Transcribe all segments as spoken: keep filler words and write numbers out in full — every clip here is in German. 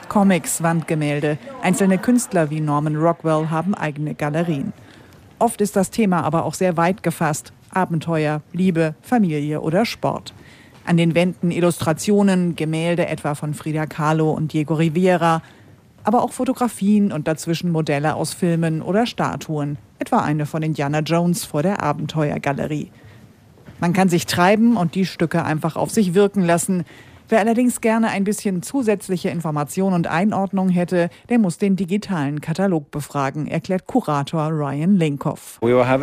Comics, Wandgemälde. Einzelne Künstler wie Norman Rockwell haben eigene Galerien. Oft ist das Thema aber auch sehr weit gefasst. Abenteuer, Liebe, Familie oder Sport. An den Wänden Illustrationen, Gemälde etwa von Frida Kahlo und Diego Rivera, aber auch Fotografien und dazwischen Modelle aus Filmen oder Statuen, etwa eine von Indiana Jones vor der Abenteuergalerie. Man kann sich treiben und die Stücke einfach auf sich wirken lassen. Wer allerdings gerne ein bisschen zusätzliche Information und Einordnung hätte, der muss den digitalen Katalog befragen, erklärt Kurator Ryan Linkoff. Wir haben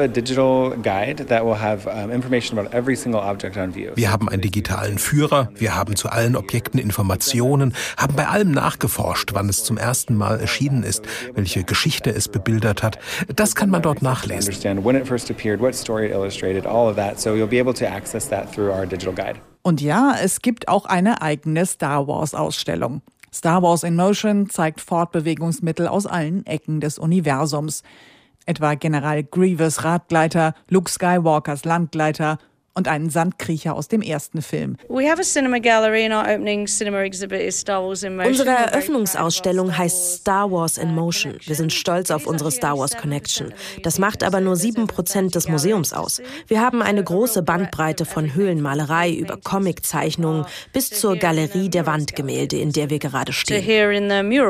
einen digitalen Führer, wir haben zu allen Objekten Informationen, haben bei allem nachgeforscht, wann es zum ersten Mal erschienen ist, welche Geschichte es bebildert hat. Das kann man dort nachlesen. Und ja, es gibt auch eine eigene Star Wars-Ausstellung. Star Wars in Motion zeigt Fortbewegungsmittel aus allen Ecken des Universums. Etwa General Grievous Radgleiter, Luke Skywalkers Landgleiter und einen Sandkriecher aus dem ersten Film. Unsere Eröffnungsausstellung heißt Star Wars in Motion. Wir sind stolz auf unsere Star Wars Connection. Das macht aber nur sieben Prozent des Museums aus. Wir haben eine große Bandbreite von Höhlenmalerei über Comiczeichnungen bis zur Galerie der Wandgemälde, in der wir gerade stehen.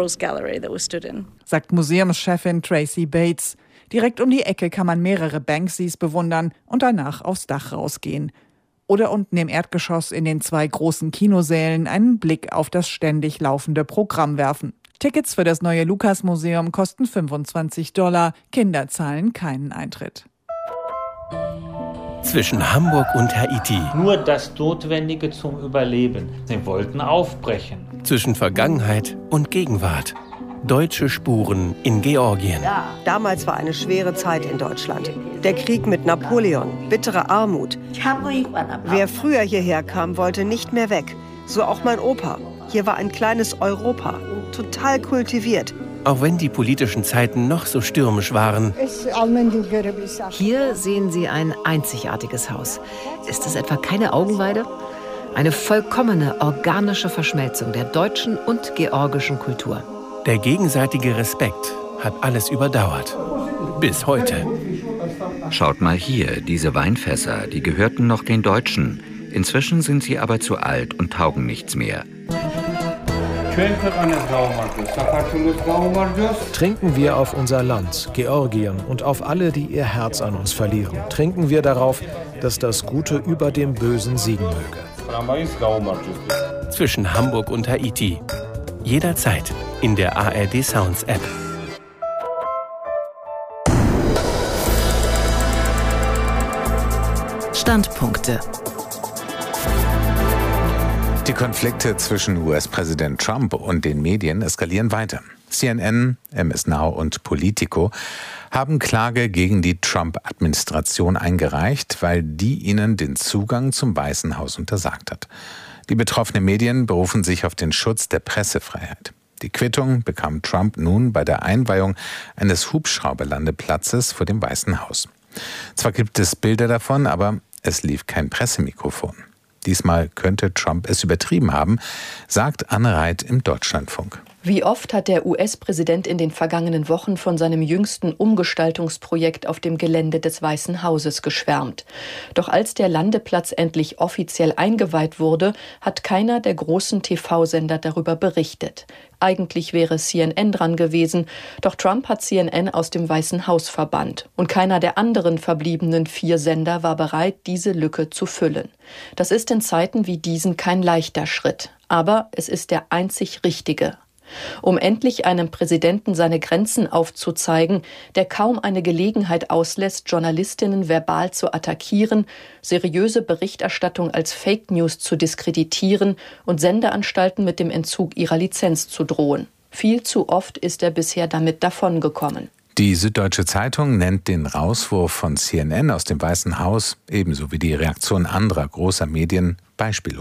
Sagt Museumschefin Tracy Bates. Direkt um die Ecke kann man mehrere Banksys bewundern und danach aufs Dach rausgehen. Oder unten im Erdgeschoss in den zwei großen Kinosälen einen Blick auf das ständig laufende Programm werfen. Tickets für das neue Lucas-Museum kosten fünfundzwanzig Dollar. Kinder zahlen keinen Eintritt. Zwischen Hamburg und Haiti. Nur das Notwendige zum Überleben. Sie wollten aufbrechen. Zwischen Vergangenheit und Gegenwart. Deutsche Spuren in Georgien. Damals war eine schwere Zeit in Deutschland. Der Krieg mit Napoleon, bittere Armut. Wer früher hierher kam, wollte nicht mehr weg. So auch mein Opa. Hier war ein kleines Europa, total kultiviert. Auch wenn die politischen Zeiten noch so stürmisch waren. Hier sehen Sie ein einzigartiges Haus. Ist es etwa keine Augenweide? Eine vollkommene organische Verschmelzung der deutschen und georgischen Kultur. Der gegenseitige Respekt hat alles überdauert. Bis heute. Schaut mal hier, diese Weinfässer, die gehörten noch den Deutschen. Inzwischen sind sie aber zu alt und taugen nichts mehr. Trinken wir auf unser Land, Georgien, und auf alle, die ihr Herz an uns verlieren. Trinken wir darauf, dass das Gute über dem Bösen siegen möge. Zwischen Hamburg und Haiti. Jederzeit in der A R D Sounds App. Standpunkte. Die Konflikte zwischen U S-Präsident Trump und den Medien eskalieren weiter. C N N, M S Now und Politico haben Klage gegen die Trump-Administration eingereicht, weil die ihnen den Zugang zum Weißen Haus untersagt hat. Die betroffenen Medien berufen sich auf den Schutz der Pressefreiheit. Die Quittung bekam Trump nun bei der Einweihung eines Hubschrauberlandeplatzes vor dem Weißen Haus. Zwar gibt es Bilder davon, aber es lief kein Pressemikrofon. Diesmal könnte Trump es übertrieben haben, sagt Anne Reit im Deutschlandfunk. Wie oft hat der U S-Präsident in den vergangenen Wochen von seinem jüngsten Umgestaltungsprojekt auf dem Gelände des Weißen Hauses geschwärmt. Doch als der Landeplatz endlich offiziell eingeweiht wurde, hat keiner der großen T V-Sender darüber berichtet. Eigentlich wäre C N N dran gewesen, doch Trump hat C N N aus dem Weißen Haus verbannt. Und keiner der anderen verbliebenen vier Sender war bereit, diese Lücke zu füllen. Das ist in Zeiten wie diesen kein leichter Schritt. Aber es ist der einzig richtige. Um endlich einem Präsidenten seine Grenzen aufzuzeigen, der kaum eine Gelegenheit auslässt, Journalistinnen verbal zu attackieren, seriöse Berichterstattung als Fake News zu diskreditieren und Sendeanstalten mit dem Entzug ihrer Lizenz zu drohen. Viel zu oft ist er bisher damit davongekommen. Die Süddeutsche Zeitung nennt den Rauswurf von C N N aus dem Weißen Haus, ebenso wie die Reaktion anderer großer Medien, beispiellos.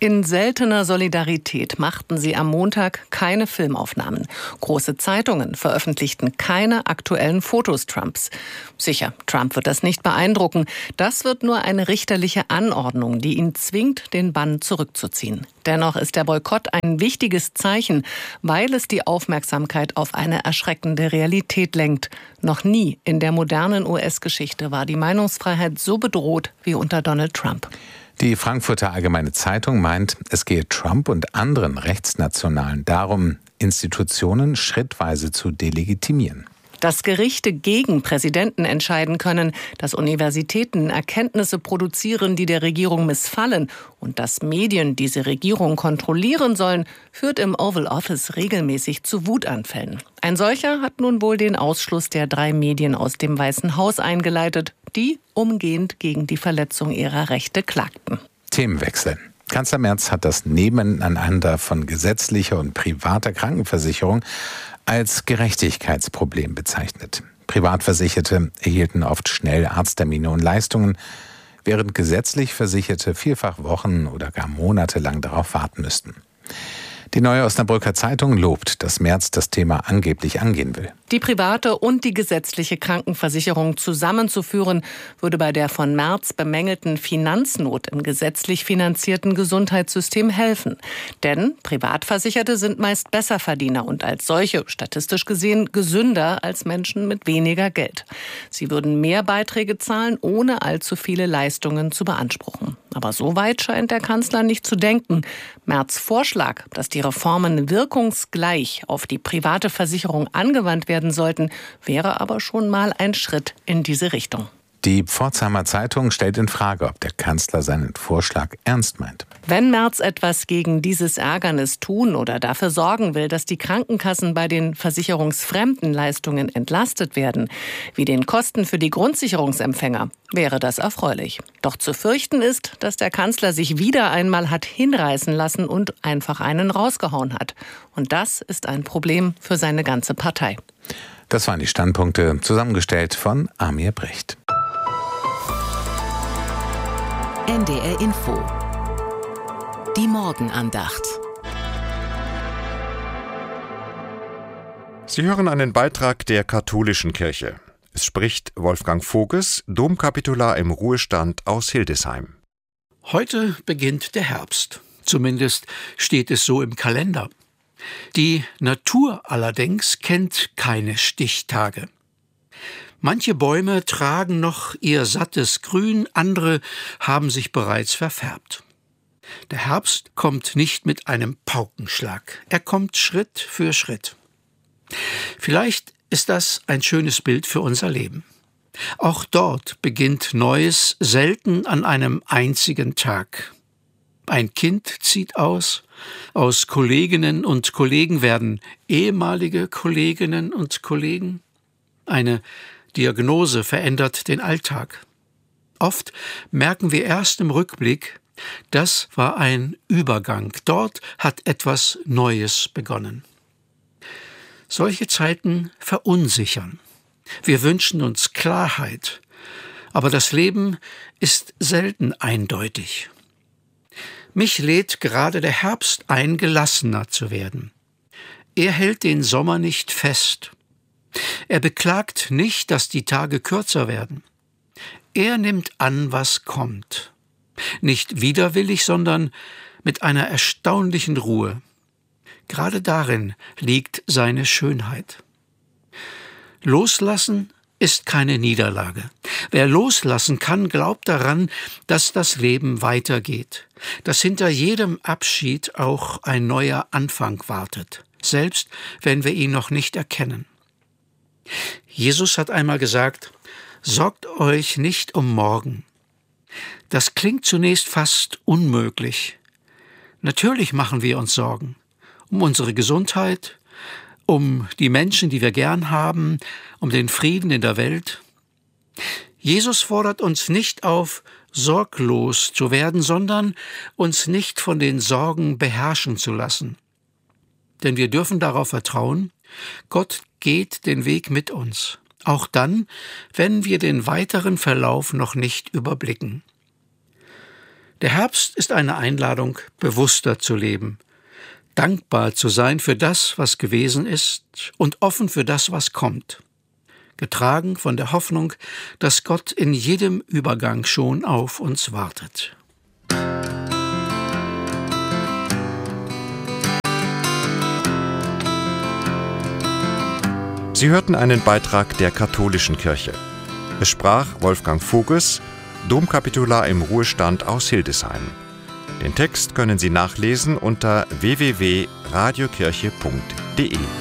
In seltener Solidarität machten sie am Montag keine Filmaufnahmen. Große Zeitungen veröffentlichten keine aktuellen Fotos Trumps. Sicher, Trump wird das nicht beeindrucken. Das wird nur eine richterliche Anordnung, die ihn zwingt, den Bann zurückzuziehen. Dennoch ist der Boykott ein wichtiges Zeichen, weil es die Aufmerksamkeit auf eine erschreckende Realität lenkt. Noch nie in der modernen U S-Geschichte war die Meinungsfreiheit so bedroht wie unter Donald Trump. Die Frankfurter Allgemeine Zeitung meint, es gehe Trump und anderen Rechtsnationalen darum, Institutionen schrittweise zu delegitimieren. Dass Gerichte gegen Präsidenten entscheiden können, dass Universitäten Erkenntnisse produzieren, die der Regierung missfallen und dass Medien diese Regierung kontrollieren sollen, führt im Oval Office regelmäßig zu Wutanfällen. Ein solcher hat nun wohl den Ausschluss der drei Medien aus dem Weißen Haus eingeleitet, die umgehend gegen die Verletzung ihrer Rechte klagten. Themenwechsel. Kanzler Merz hat das Nebeneinander von gesetzlicher und privater Krankenversicherung als Gerechtigkeitsproblem bezeichnet. Privatversicherte erhielten oft schnell Arzttermine und Leistungen, während gesetzlich Versicherte vielfach Wochen oder gar Monate lang darauf warten müssten. Die Neue Osnabrücker Zeitung lobt, dass Merz das Thema angeblich angehen will. Die private und die gesetzliche Krankenversicherung zusammenzuführen, würde bei der von Merz bemängelten Finanznot im gesetzlich finanzierten Gesundheitssystem helfen. Denn Privatversicherte sind meist Besserverdiener und als solche, statistisch gesehen, gesünder als Menschen mit weniger Geld. Sie würden mehr Beiträge zahlen, ohne allzu viele Leistungen zu beanspruchen. Aber so weit scheint der Kanzler nicht zu denken. Merz' Vorschlag, dass die Reformen wirkungsgleich auf die private Versicherung angewandt werden sollten, wäre aber schon mal ein Schritt in diese Richtung. Die Pforzheimer Zeitung stellt in Frage, ob der Kanzler seinen Vorschlag ernst meint. Wenn Merz etwas gegen dieses Ärgernis tun oder dafür sorgen will, dass die Krankenkassen bei den versicherungsfremden Leistungen entlastet werden, wie den Kosten für die Grundsicherungsempfänger, wäre das erfreulich. Doch zu fürchten ist, dass der Kanzler sich wieder einmal hat hinreißen lassen und einfach einen rausgehauen hat. Und das ist ein Problem für seine ganze Partei. Das waren die Standpunkte, zusammengestellt von Amir Brecht. N D R Info. Die Morgenandacht. Sie hören einen Beitrag der Katholischen Kirche. Es spricht Wolfgang Voges, Domkapitular im Ruhestand aus Hildesheim. Heute beginnt der Herbst. Zumindest steht es so im Kalender. Die Natur allerdings kennt keine Stichtage. Manche Bäume tragen noch ihr sattes Grün, andere haben sich bereits verfärbt. Der Herbst kommt nicht mit einem Paukenschlag. Er kommt Schritt für Schritt. Vielleicht ist das ein schönes Bild für unser Leben. Auch dort beginnt Neues selten an einem einzigen Tag. Ein Kind zieht aus, aus Kolleginnen und Kollegen werden ehemalige Kolleginnen und Kollegen. Eine Diagnose verändert den Alltag. Oft merken wir erst im Rückblick, das war ein Übergang. Dort hat etwas Neues begonnen. Solche Zeiten verunsichern. Wir wünschen uns Klarheit, aber das Leben ist selten eindeutig. Mich lädt gerade der Herbst ein, gelassener zu werden. Er hält den Sommer nicht fest. Er beklagt nicht, dass die Tage kürzer werden. Er nimmt an, was kommt. Nicht widerwillig, sondern mit einer erstaunlichen Ruhe. Gerade darin liegt seine Schönheit. Loslassen ist keine Niederlage. Wer loslassen kann, glaubt daran, dass das Leben weitergeht, dass hinter jedem Abschied auch ein neuer Anfang wartet, selbst wenn wir ihn noch nicht erkennen. Jesus hat einmal gesagt, sorgt euch nicht um morgen. Das klingt zunächst fast unmöglich. Natürlich machen wir uns Sorgen. Um unsere Gesundheit, um die Menschen, die wir gern haben, um den Frieden in der Welt. Jesus fordert uns nicht auf, sorglos zu werden, sondern uns nicht von den Sorgen beherrschen zu lassen. Denn wir dürfen darauf vertrauen, Gott geht den Weg mit uns, auch dann, wenn wir den weiteren Verlauf noch nicht überblicken. Der Herbst ist eine Einladung, bewusster zu leben, dankbar zu sein für das, was gewesen ist und offen für das, was kommt. Getragen von der Hoffnung, dass Gott in jedem Übergang schon auf uns wartet. Sie hörten einen Beitrag der Katholischen Kirche. Es sprach Wolfgang Voges, Domkapitular im Ruhestand aus Hildesheim. Den Text können Sie nachlesen unter w w w punkt radiokirche punkt d e.